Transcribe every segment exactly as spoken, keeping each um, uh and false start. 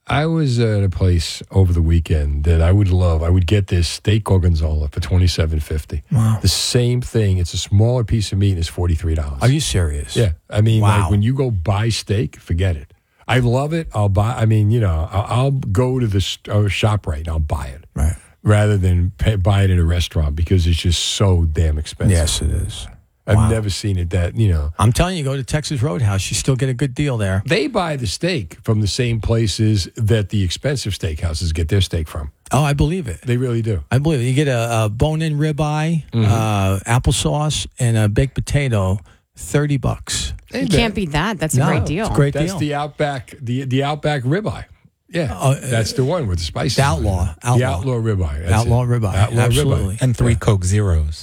I was at a place over the weekend that I would love. I would get this steak gorgonzola for twenty-seven fifty. Wow. The same thing. It's a smaller piece of meat and it's forty-three dollars. Are you serious? Yeah. I mean, Wow. like when you go buy steak, forget it. I love it. I'll buy. I mean, you know, I'll, I'll go to the st- uh, shop right and I'll buy it. Right. Rather than pay, buy it in a restaurant because it's just so damn expensive. Yes, it is. I've Wow. never seen it that, you know. I'm telling you, go to Texas Roadhouse. You still get a good deal there. They buy the steak from the same places that the expensive steakhouses get their steak from. Oh, I believe it. They really do. I believe it. You get a, a bone-in ribeye, Mm-hmm. uh, applesauce, and a baked potato, thirty bucks. You can't beat that. That's a No, great deal. it's a great That's deal. the Outback, the the Outback ribeye. Yeah, Uh, that's the one with the spices. The outlaw. The outlaw. outlaw ribeye. That's Outlaw it. ribeye. Outlaw Absolutely. ribeye. And three Coke Zeros.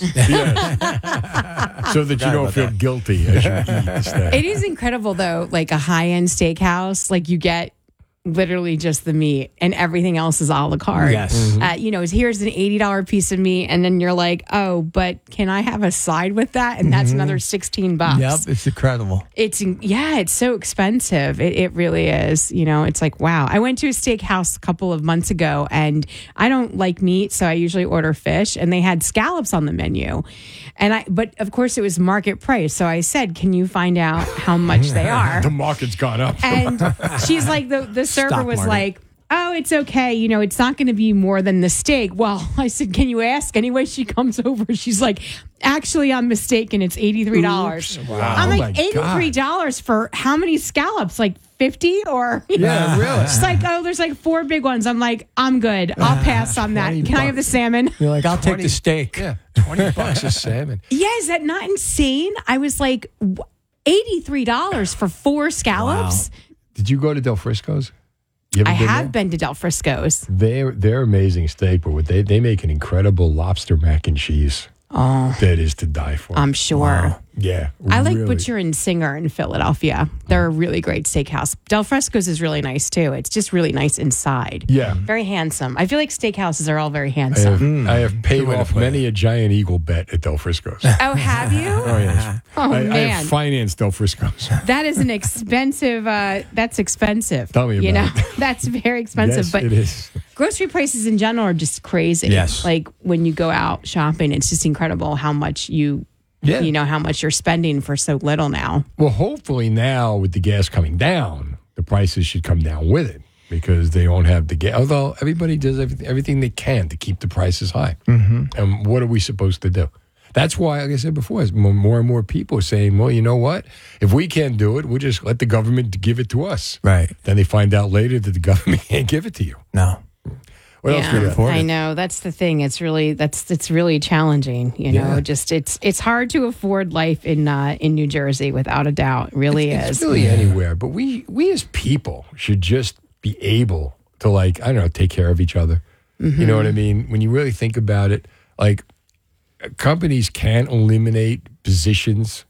Yes. So that you don't feel guilty as you eat the steak. It is incredible, though, like a high end steakhouse, like you get literally just the meat and everything else is a la carte. Yes. Mm-hmm. Uh, you know, here's an eighty dollars piece of meat. And then you're like, oh, but can I have a side with that? And that's another sixteen bucks. Yep, it's incredible. It's, yeah, it's so expensive. It, it really is. You know, it's like, wow. I went to a steakhouse a couple of months ago and I don't like meat, so I usually order fish, and they had scallops on the menu. And I, but of course it was market price. So I said, can you find out how much they are? The market's gone up. And she's like, the, the server Stock was market. like, oh, it's okay. You know, it's not going to be more than the steak. Well, I said, can you ask? Anyway, she comes over. She's like, actually, I'm mistaken. It's eighty-three dollars. Oops. Wow. I'm Oh like, my eighty-three dollars for how many scallops? Like fifty or? Yeah, really. She's like, oh, there's like four big ones. I'm like, I'm good. I'll pass on that. twenty Can I have the bucks. salmon? You're like, I'll take twenty the steak. Yeah, twenty bucks a salmon. Yeah, is that not insane? I was like, wh- eighty-three dollars for four scallops? Did you go to Del Frisco's? You ever I been have there? been to Del Frisco's. They're they're amazing steak, but what they they make an incredible lobster mac and cheese. Oh, That is to die for. I'm sure. yeah, I like really. Butcher and Singer in Philadelphia. They're a really great steakhouse. Del Fresco's is really nice too. It's just really nice inside. Yeah. Very handsome. I feel like steakhouses are all very I handsome. have, I have paid Good way to off put many a giant eagle bet at Del Frisco's. Oh, have you? Oh, yes. Oh, I, I man. have financed Del Frisco's. That is an expensive, uh, that's expensive. Tell me You about know, it. that's very expensive. Yes, but it is. grocery prices in general are just crazy. Yes. Like when you go out shopping, it's just incredible how much you, Yeah. you know, how much you're spending for so little now. Well, hopefully now with the gas coming down, the prices should come down with it because they won't have the gas. Although everybody does everything, everything they can to keep the prices high. Mm-hmm. And what are we supposed to do? That's why, like I said before, is more more and more people are saying, well, you know what? If we can't do it, we'll just let the government give it to us. Right. Then they find out later that the government can't give it to you. No. What else we got? afford I it. know that's the thing. It's really that's it's really challenging. You know, Yeah. just it's it's hard to afford life in uh, in New Jersey without a doubt. It really It's is. really anywhere, but we we as people should just be able to, like, I don't know, take care of each other. You know what I mean? When you really think about it, like, companies can eliminate positions,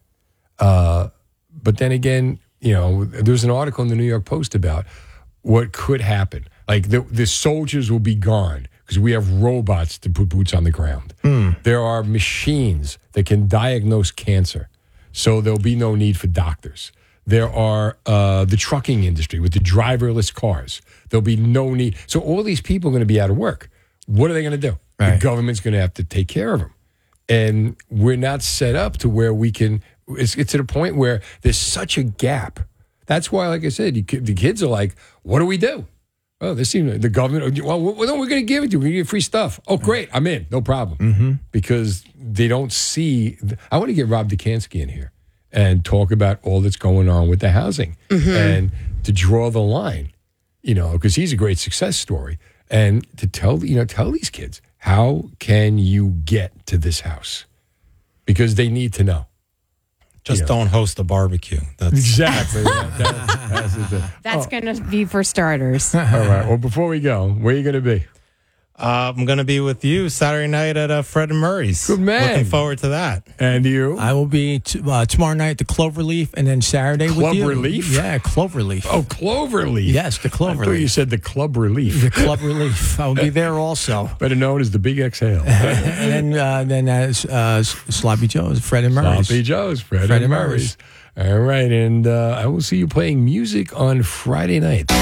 uh, but then again, you know, there's an article in the New York Post about what could happen. Like the the soldiers will be gone because we have robots to put boots on the ground. There are machines that can diagnose cancer, so there'll be no need for doctors. There are uh, the trucking industry with the driverless cars. There'll be no need. So all these people are going to be out of work. What are they going to do? The Right. government's going to have to take care of them. And we're not set up to where we can, it's, it's at a point where there's such a gap. That's why, like I said, you, the kids are like, what do we do? Oh, this seems the government, well, well no, we're going to give it to you. We get free stuff. Oh, great. I'm in. No problem. Mm-hmm. Because they don't see, I want to get Rob Dukansky in here and talk about all that's going on with the housing and to draw the line, you know, because he's a great success story. And to tell, you know, tell these kids, how can you get to this house? Because they need to know. Just Yeah. don't host a barbecue. That's Exactly. that, that, that's the thing. That's going to be for starters. All right. Well, before we go, where are you going to be? Uh, I'm going to be with you Saturday night at uh, Fred and Murray's. Good man. Looking forward to that. And you? I will be t- uh, tomorrow night at the Cloverleaf, and then Saturday with you. Cloverleaf? Yeah, Cloverleaf. Oh, Cloverleaf. Yes, the I thought you Cloverleaf. said the Club Relief, The Club Relief. I will be there also. better known as the Big Exhale. And then uh, then as uh, Sloppy Joe's, Fred and Murray's. Sloppy Joe's, Fred, Fred and and Murray's. All right. And uh, I will see you playing music on Friday night.